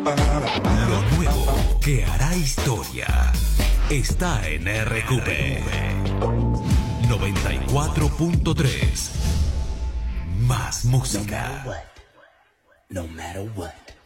Lo nuevo que hará historia está en RQP 94.3. Más música. No matter what.